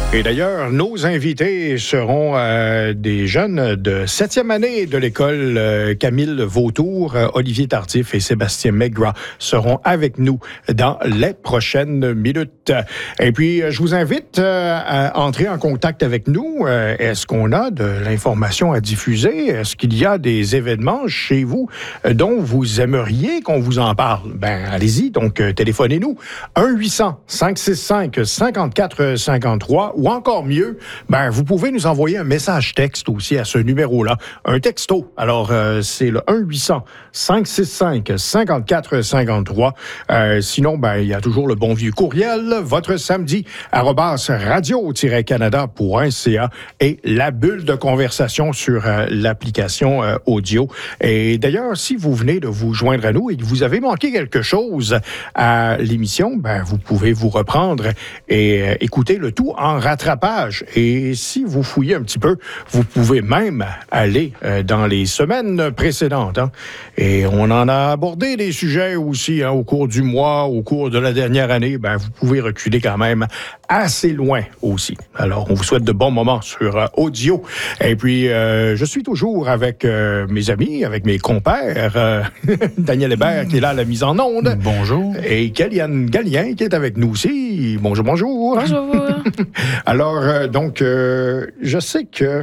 Et d'ailleurs, nos invités seront des jeunes de 7e année de l'école Camille Vautour. Olivier Tardif et Sébastien Maigrat seront avec nous dans les prochaines minutes. Et puis, je vous invite à entrer en contact avec nous. Est-ce qu'on a de l'information à diffuser? Est-ce qu'il y a des événements chez vous dont vous aimeriez qu'on vous en parle? Ben, allez-y. Donc, téléphonez-nous. 1-800-565-5453 ou encore mieux, ben, vous pouvez nous envoyer un message texte aussi à ce numéro-là. Un texto. Alors, c'est le 1-800-565-5453. Sinon, ben, il y a toujours le bon vieux courriel, votre samedi, @radio-canada.ca et la bulle de conversation sur l'application audio. Et d'ailleurs, si vous venez de vous joindre à nous et que vous avez manqué quelque chose à l'émission, ben, vous pouvez vous reprendre et écouter le tout en rattrapage. Et si vous fouillez un petit peu, vous pouvez même aller dans les semaines précédentes. Hein. Et on en a abordé des sujets aussi au cours du mois, au cours de la dernière année. Ben, vous pouvez reculer quand même assez loin aussi. Alors, on vous souhaite de bons moments sur audio. Et puis, je suis toujours avec mes amis, avec mes compères. Daniel Hébert qui est là à la mise en onde. Bonjour. Et Kellyanne Gallien qui est avec nous aussi. Bonjour, bonjour. Bonjour. Alors, donc, je sais que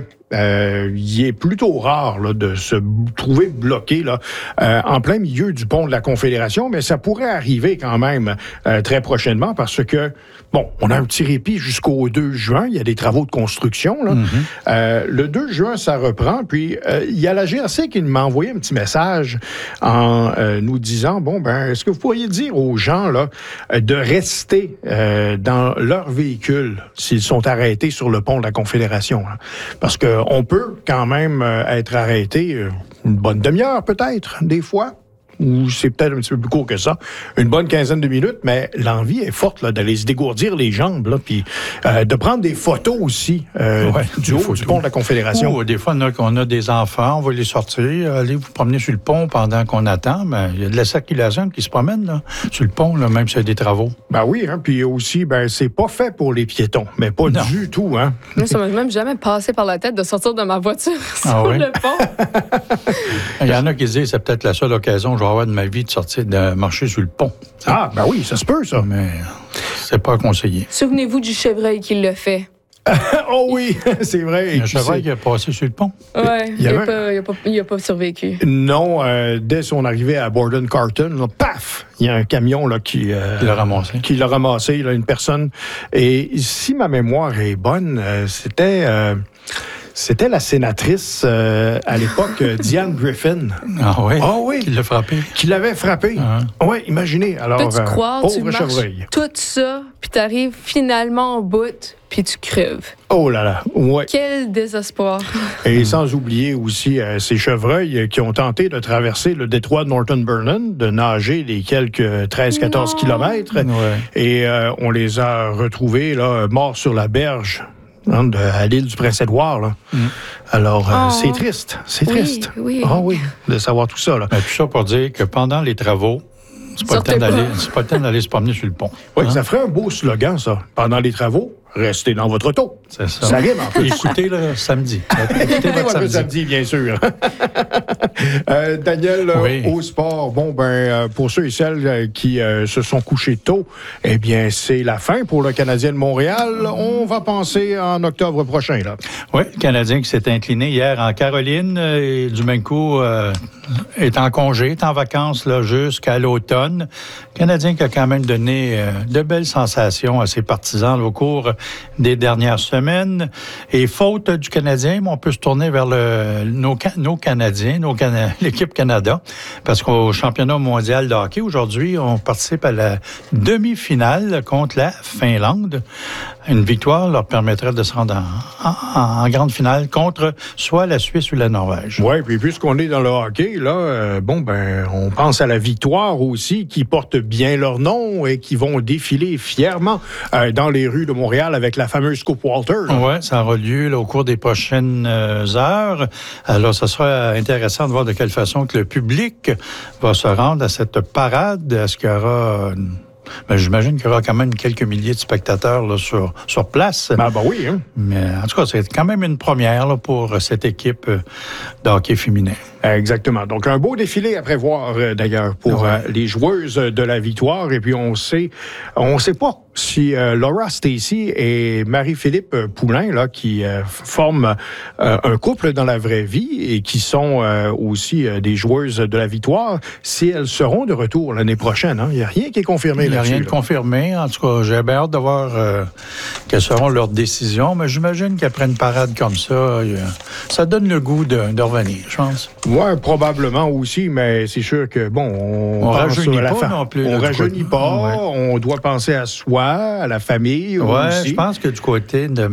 il est plutôt rare là, de se trouver bloqué là, en plein milieu du pont de la Confédération, mais ça pourrait arriver quand même très prochainement parce que, bon, on a un petit répit jusqu'au 2 juin. Il y a des travaux de construction. Là. Le 2 juin, ça reprend. Puis, il y a la GRC qui m'a envoyé un petit message en nous disant, bon, ben, est-ce que vous pourriez dire aux gens là, de rester dans leur véhicule s'ils sont arrêtés sur le pont de la Confédération? Là. Parce que on peut quand même être arrêté une bonne demi-heure peut-être, des fois. Ou c'est peut-être un petit peu plus court que ça, une bonne quinzaine de minutes, mais l'envie est forte là, d'aller se dégourdir les jambes, là, puis de prendre des photos aussi du haut du pont de la Confédération. Ou des fois, on a des enfants, on va les sortir, aller vous promener sur le pont pendant qu'on attend. Ben, il y a de la circulation qui se promène là, sur le pont, là, même s'il y a des travaux. Ben oui, hein, puis aussi, ben c'est pas fait pour les piétons, mais pas du tout. Hein. Moi, ça m'a même jamais passé par la tête de sortir de ma voiture sur le pont. Il y en a qui disent c'est peut-être la seule occasion que je vais avoir de ma vie de sortir, de marcher sur le pont. Ah, ben oui, ça se peut, ça. Mais c'est pas conseillé. Souvenez-vous du chevreuil qui l'a fait. Oh oui, c'est vrai. Il y a un chevreuil qui a passé sur le pont. Oui, il n'a pas survécu. Non, dès son arrivée à Borden-Carton, là, paf, il y a un camion là, qui l'a ramassé. Qui l'a ramassé, là, une personne. Et si ma mémoire est bonne, c'était la sénatrice à l'époque, Diane Griffin. Ah oui? Ah oui. Qui l'a frappé. Qui l'avait frappé. Oui, imaginez. Alors, peux-tu croire, pauvre tu marches chevreuil. tout ça, puis tu arrives finalement au bout, puis tu creves. Oh là là, ouais. Quel désespoir. Et sans oublier aussi ces chevreuils qui ont tenté de traverser le détroit de Norton Burnham, de nager les quelques 13-14 kilomètres. Ouais. Et on les a retrouvés là, morts sur la berge. À l'île du Prince-Édouard. Là. Alors, c'est triste. C'est triste. Oui. Ah oui, de savoir tout ça. Là. Tout ça pour dire que pendant les travaux, c'est pas le temps d'aller se promener sur le pont. Oui, ça ferait un beau slogan, ça. Pendant les travaux, restez dans votre auto. C'est ça. Ça rime en plus. Écoutez le samedi. Écoutez votre samedi, bien sûr. Daniel, au sport, bon, ben, pour ceux et celles qui se sont couchés tôt, eh bien, c'est la fin pour le Canadien de Montréal. On va penser en octobre prochain, là. Oui, le Canadien qui s'est incliné hier en Caroline et du même coup est en congé, est en vacances là, jusqu'à l'automne. Le Canadien qui a quand même donné de belles sensations à ses partisans là, au cours des dernières semaines. Et faute du Canadien, on peut se tourner vers nos Canadiens, l'équipe Canada, parce qu'au championnat mondial de hockey, aujourd'hui, on participe à la demi-finale contre la Finlande. Une victoire leur permettrait de se rendre en grande finale contre soit la Suisse ou la Norvège. Oui, puis puisqu'on est dans le hockey, là, on pense à la victoire aussi, qui porte bien leur nom et qui vont défiler fièrement dans les rues de Montréal avec la fameuse Coupe Walter. Oui, ça aura lieu là, au cours des prochaines heures. Alors, ça sera intéressant de voir de quelle façon que le public va se rendre à cette parade. Est-ce qu'il y aura Ben, j'imagine qu'il y aura quand même quelques milliers de spectateurs là, sur place. Ben oui, hein? Mais en tout cas, c'est quand même une première là, pour cette équipe de hockey féminin. Exactement. Donc, un beau défilé à prévoir, d'ailleurs, pour les joueuses de la Victoire. Et puis, on sait pas si Laura Stacey et Marie-Philippe Poulain, là, qui forment un couple dans la vraie vie et qui sont aussi des joueuses de la Victoire, si elles seront de retour l'année prochaine. Hein? Il n'y a rien qui est confirmé là-dessus. Il n'y a rien de confirmé. En tout cas, j'ai bien hâte de voir quelles seront leurs décisions. Mais j'imagine qu'après une parade comme ça, ça donne le goût de revenir, je pense. Oui, probablement aussi, mais c'est sûr que, bon, on rajeunit pas non plus. On rajeunit pas, on doit penser à soi, à la famille aussi. Je pense que du côté de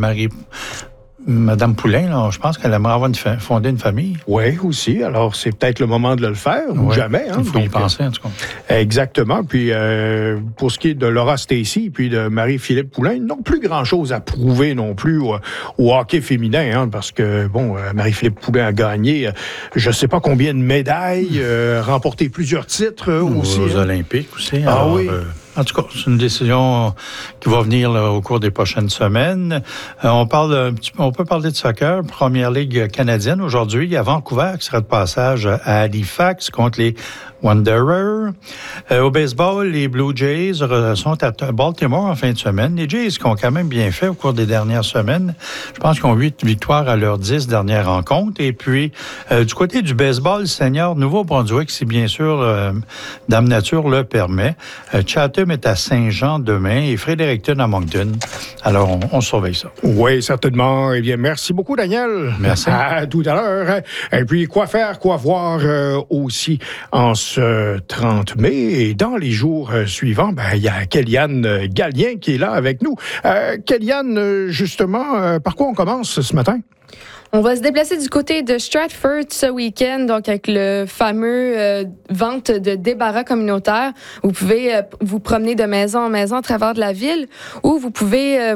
Madame Poulain, là, je pense qu'elle aimerait fonder une famille. Oui, aussi. Alors, c'est peut-être le moment de le faire, ou jamais. Hein? Il faut y penser, en tout cas. Exactement. Puis, pour ce qui est de Laura Stacey puis de Marie-Philippe Poulain, ils n'ont plus grand-chose à prouver non plus au hockey féminin, hein, parce que, bon, Marie-Philippe Poulain a gagné je ne sais pas combien de médailles, remporté plusieurs titres aussi. Aux Olympiques aussi. Ah alors, oui. En tout cas, c'est une décision qui va venir là, au cours des prochaines semaines. On peut parler de soccer. Première Ligue canadienne aujourd'hui. Il y a Vancouver qui sera de passage à Halifax contre les Wanderers. Au baseball, les Blue Jays sont à Baltimore en fin de semaine. Les Jays qui ont quand même bien fait au cours des dernières semaines. Je pense qu'ils ont 8 victoires à leurs 10 dernières rencontres. Et puis, du côté du baseball senior Nouveau-Brunswick, si bien sûr Dame Nature le permet, Chatham est à Saint-Jean demain et Fredericton à Moncton. Alors, on surveille ça. Oui, certainement. Eh bien, merci beaucoup, Daniel. Merci. À tout à l'heure. Et puis, quoi faire, quoi voir aussi en ce 30 mai. Et dans les jours suivants, il y a Kellyanne Gallien qui est là avec nous. Kellyanne, justement, par quoi on commence ce matin? On va se déplacer du côté de Stratford ce week-end, donc avec le fameux vente de débarras communautaire. Vous pouvez vous promener de maison en maison à travers de la ville, ou vous pouvez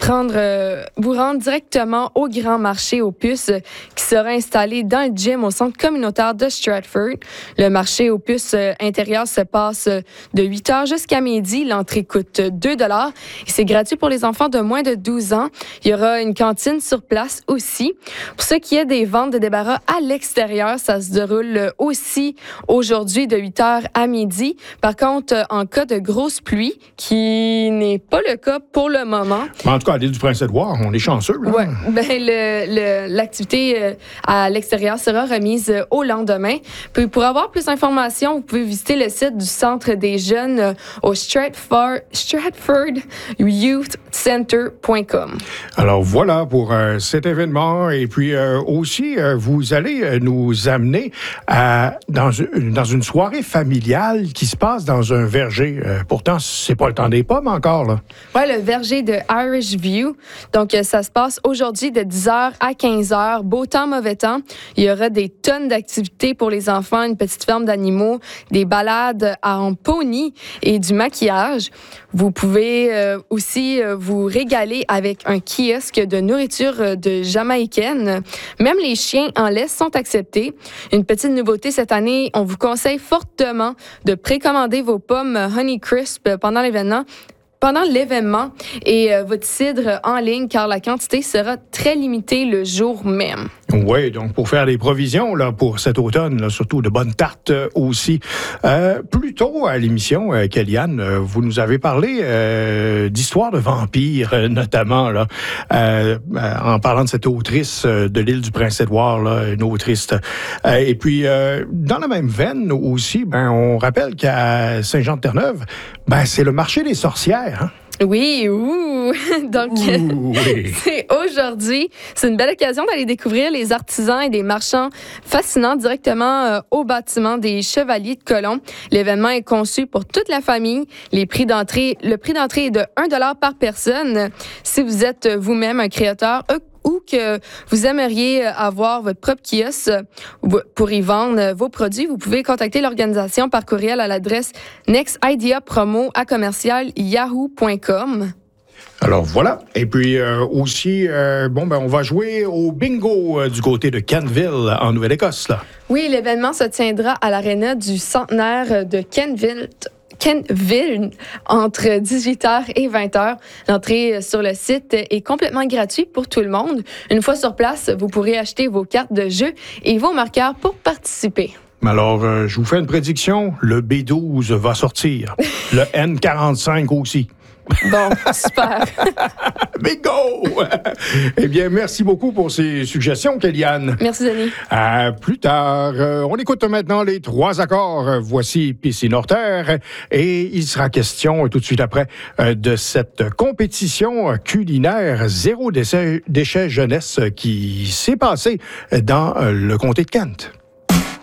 vous rendre directement au grand marché aux puces qui sera installé dans le gym au centre communautaire de Stratford. Le marché aux puces intérieur se passe de 8h jusqu'à midi. L'entrée coûte 2 $ et c'est gratuit pour les enfants de moins de 12 ans. Il y aura une cantine sur place aussi. Pour ce qui est des ventes de débarras à l'extérieur, ça se déroule aussi aujourd'hui de 8h à midi. Par contre, en cas de grosse pluie, qui n'est pas le cas pour le moment. En tout cas, à l'île du Prince-Édouard, on est chanceux. Oui, l'activité à l'extérieur sera remise au lendemain. Puis pour avoir plus d'informations, vous pouvez visiter le site du Centre des jeunes au stratfordyouthcenter.com. Alors voilà pour cet événement. Et puis aussi, vous allez nous amener dans une soirée familiale qui se passe dans un verger. Pourtant, c'est pas le temps des pommes encore, là. Oui, le verger de Irish View. Donc, ça se passe aujourd'hui de 10h à 15h. Beau temps, mauvais temps. Il y aura des tonnes d'activités pour les enfants, une petite ferme d'animaux, des balades en pony et du maquillage. Vous pouvez aussi vous régaler avec un kiosque de nourriture de jamaïcaine. Même les chiens en laisse sont acceptés. Une petite nouveauté cette année, on vous conseille fortement de précommander vos pommes Honeycrisp pendant l'événement et votre cidre en ligne, car la quantité sera très limitée le jour même. Oui, donc pour faire des provisions là, pour cet automne, là, surtout de bonnes tartes aussi. Plus tôt à l'émission, Kellyanne, vous nous avez parlé d'histoires de vampires, notamment, là, en parlant de cette autrice de l'île du Prince-Édouard, là, une autrice. Et puis, dans la même veine aussi, on rappelle qu'à Saint-Jean-de-Terre-Neuve, c'est le marché des sorcières. Hein? Oui, donc c'est aujourd'hui. C'est une belle occasion d'aller découvrir les artisans et les marchands fascinants directement au bâtiment des Chevaliers de Colomb. L'événement est conçu pour toute la famille. Le prix d'entrée est de 1 $ par personne. Si vous êtes vous-même un créateur ou que vous aimeriez avoir votre propre kiosque pour y vendre vos produits, vous pouvez contacter l'organisation par courriel à l'adresse nextideapromo@yahoo.com. Alors voilà. Et puis aussi, on va jouer au bingo du côté de Kenville, en Nouvelle-Écosse, là. Oui, l'événement se tiendra à l'aréna du centenaire de Kenville Kentville entre 18h et 20h. L'entrée sur le site est complètement gratuite pour tout le monde. Une fois sur place, vous pourrez acheter vos cartes de jeu et vos marqueurs pour participer. Alors, je vous fais une prédiction. Le B12 va sortir. Le N45 aussi. Bon, super. Bingo! Eh bien, merci beaucoup pour ces suggestions, Kéliane. Merci, Denis. À plus tard. On écoute maintenant les 3 accords. Voici Piscine hors terre. Et il sera question tout de suite après de cette compétition culinaire zéro déchet jeunesse qui s'est passée dans le comté de Kent.